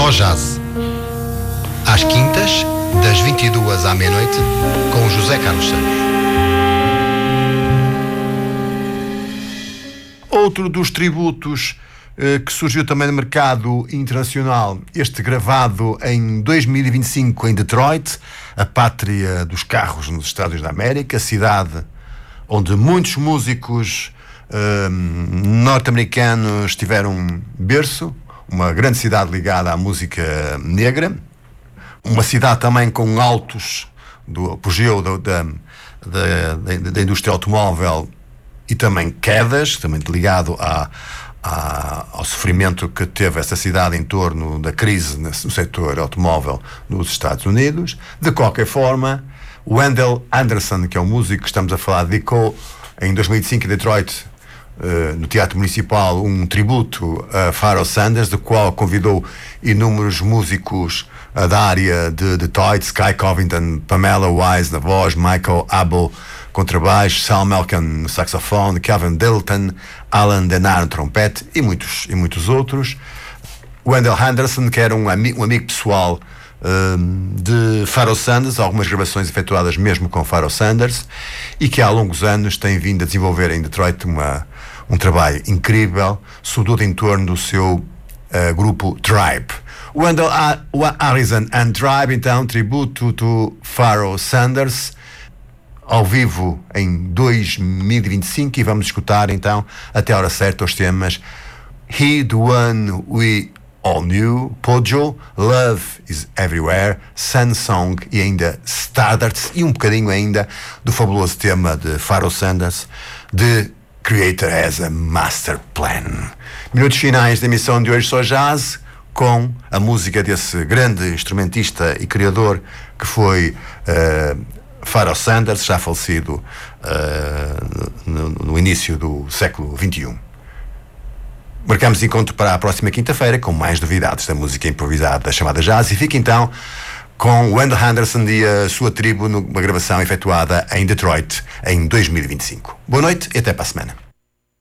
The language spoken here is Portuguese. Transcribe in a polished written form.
Só Jazz. Às quintas, das 22 à meia-noite, com José Carlos Santos. Outro dos tributos que surgiu também no mercado internacional, este gravado em 2025 em Detroit, a pátria dos carros nos Estados Unidos da América, cidade onde muitos músicos norte-americanos tiveram berço, uma grande cidade ligada à música negra, uma cidade também com altos do apogeu da indústria automóvel e também quedas, também ligado ao sofrimento que teve essa cidade em torno da crise no setor automóvel nos Estados Unidos. De qualquer forma, Wendell Anderson, que é um músico que estamos a falar, dedicou em 2005 em Detroit, no Teatro Municipal, um tributo a Pharoah Sanders, do qual convidou inúmeros músicos da área de Detroit: Sky Covington, Pamela Wise na voz, Michael Abel contrabaixo, Sal Malcolm no saxofone, Kevin Dilton, Alan Denar no trompete e muitos outros. Wendell Anderson, que era um amigo pessoal de Pharoah Sanders, algumas gravações efetuadas mesmo com Pharoah Sanders, e que há longos anos tem vindo a desenvolver em Detroit um trabalho incrível, sobretudo em torno do seu grupo Tribe. Wendell Harrison and Tribe, então, tributo to Pharoah Sanders, ao vivo em 2025, e vamos escutar então até a hora certa os temas He, the One We All Knew, Pojo, Love Is Everywhere, Sun Song e ainda Stardust, e um bocadinho ainda do fabuloso tema de Pharoah Sanders, The Creator Has a Master Plan. Minutos finais da emissão de hoje Só Jazz, com a música desse grande instrumentista e criador que foi Pharoah Sanders, já falecido no início do século XXI. Marcamos encontro para a próxima quinta-feira com mais novidades da música improvisada chamada jazz, e fica então com Wendell Anderson e a sua tribo numa gravação efetuada em Detroit em 2025. Boa noite e até para a semana.